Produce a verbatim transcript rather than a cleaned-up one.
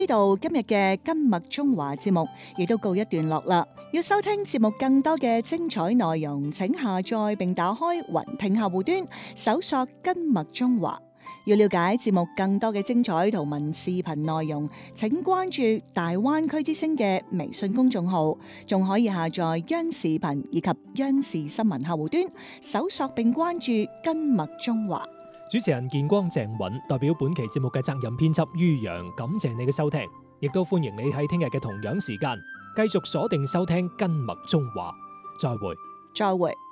呢度今日嘅今麥中華節目亦都告一段落啦。要收聽節目更多嘅精彩內容，請下載並打開雲聽客戶端，搜索今麥中華。要了解節目更多嘅精彩圖文視頻內容，請關注大灣區之聲嘅微信公眾號，仲可以下載央視頻以及央視新聞客戶端，搜索並關注今麥中華。 主持人建光鄭允代表本期節目嘅責任編輯于洋，感謝你嘅收聽，亦都歡迎你喺聽日嘅同樣時間繼續鎖定收聽今麥中華。再會， 再會。